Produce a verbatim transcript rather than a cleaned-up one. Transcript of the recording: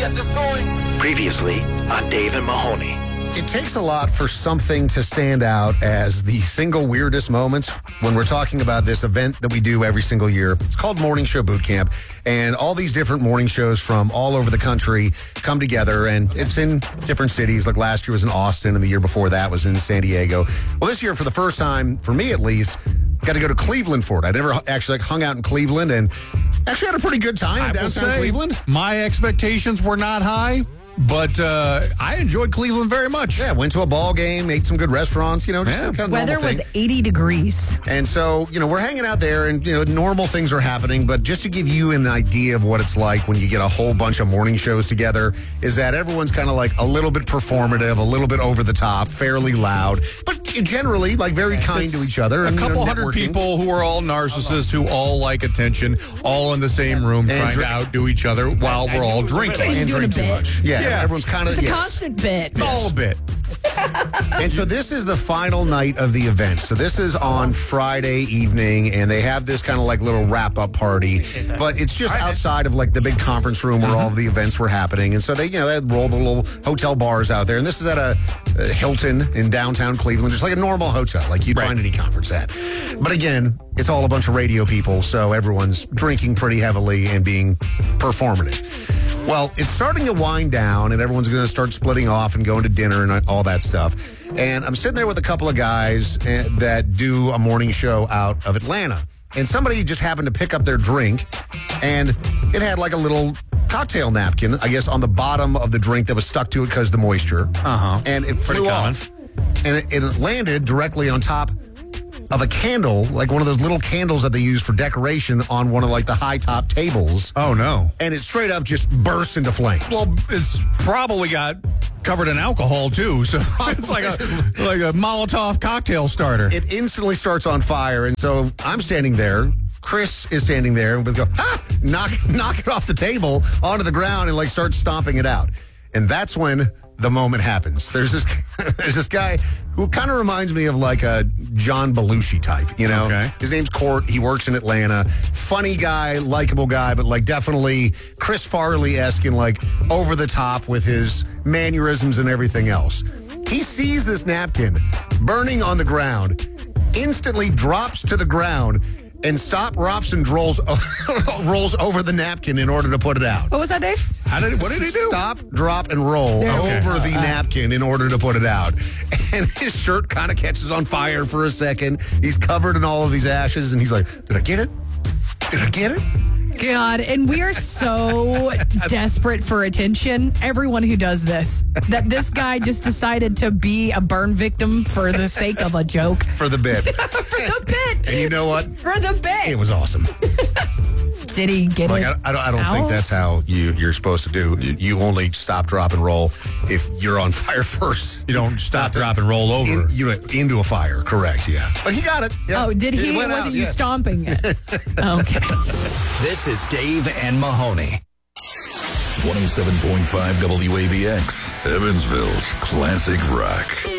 get this going. Previously on Dave and Mahoney. It takes a lot for something to stand out as the single weirdest moments when we're talking about this event that we do every single year. It's called Morning Show Boot Camp, and all these different morning shows from all over the country come together, and it's in different cities. Like last year was in Austin, and the year before that was in San Diego. Well, this year, for the first time, for me at least, got to go to Cleveland for it. I never actually like, hung out in Cleveland, and actually had a pretty good time in I will downtown say, Cleveland. My expectations were not high, but uh, I enjoyed Cleveland very much. Yeah, went to a ball game, ate some good restaurants, you know, just Yeah. kind of Weather normal thing. was eighty degrees. And so, you know, we're hanging out there and, you know, normal things are happening. But just to give you an idea of what it's like when you get a whole bunch of morning shows together is that everyone's kind of like a little bit performative, a little bit over the top, fairly loud, but generally like very kind to each other. A and, you know, couple hundred networking. people who are all narcissists, who all like attention, all in the same room And trying drink- to outdo each other while we're all drinking. Are you And doing drink a too bit? much. Yeah, Yeah. everyone's kind of It's a yes. constant bit. It's all a bit. And so this is the final night of the event. So this is on Friday evening, and they have this kind of like little wrap-up party. But it's just outside of like the big conference room where all of the events were happening. And so they, you know, they roll the little hotel bars out there. And this is at a, a Hilton in downtown Cleveland, just like a normal hotel, like you'd Right. find any conference at. But again, it's all a bunch of radio people, so everyone's drinking pretty heavily and being performative. Well, it's starting to wind down, and everyone's going to start splitting off and going to dinner and all that stuff. And I'm sitting there with a couple of guys uh, that do a morning show out of Atlanta. And somebody just happened to pick up their drink, and it had like a little cocktail napkin, I guess, on the bottom of the drink that was stuck to it because of the moisture. Uh-huh. And it Pretty flew common. off. And it, it landed directly on top of a candle, like one of those little candles that they use for decoration on one of like the high top tables. Oh, no. And it straight up just burst into flames. Well, it's probably got covered in alcohol, too. So it's like a, like a Molotov cocktail starter. It instantly starts on fire. And so I'm standing there. Chris is standing there and we go, ah, knock, knock it off the table onto the ground and like start stomping it out. And that's when the moment happens. There's this there's this guy who kind of reminds me of like a John Belushi type, you know? Okay. His name's Court. He works in Atlanta. Funny guy, likable guy, but like definitely Chris Farley-esque and like over the top with his mannerisms and everything else. He sees this napkin burning on the ground, instantly drops to the ground, and Stop Robson rolls rolls over the napkin in order to put it out. What was that, Dave? How did, what did he do? Stop, drop, and roll There- over Okay. the napkin in order to put it out. And his shirt kind of catches on fire for a second. He's covered in all of these ashes, and he's like, did I get it? Did I get it? God, and we are so desperate for attention. Everyone who does this, that this guy just decided to be a burn victim for the sake of a joke. For the bit. For the bit. And you know what? For the bit. It was awesome. Did he get Like, it? I, I don't, I don't think out? that's how you, you're supposed to do. You, you only stop, drop, and roll if you're on fire first. You don't stop, drop, and roll over. In, you know, into a fire, correct, yeah. But he got it. Yeah. Oh, did he? It went Wasn't out, you yeah. stomping it? Okay. This is Dave and Mahoney. one oh seven point five W A B X, Evansville's classic rock.